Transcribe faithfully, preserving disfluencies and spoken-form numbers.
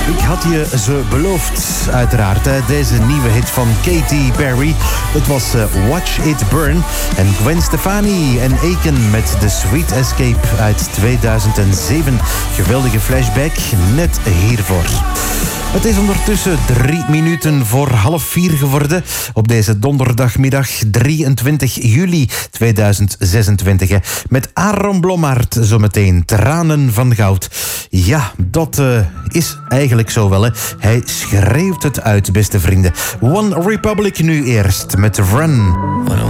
Ik had je ze beloofd, uiteraard. Hè. Deze nieuwe hit van Katy Perry. Het was uh, Watch It Burn. En Gwen Stefani en Aiken met The Sweet Escape uit tweeduizend zeven. Geweldige flashback, net hiervoor. Het is ondertussen drie minuten voor half vier geworden. Op deze donderdagmiddag drieëntwintig juli tweeduizend zesentwintig. Hè. Met Aaron Blommaert zometeen. Tranen van goud. Ja, dat uh, is eigenlijk zo wel. Hè. Hij schreeuwt het uit, beste vrienden. One Republic nu eerst met Run.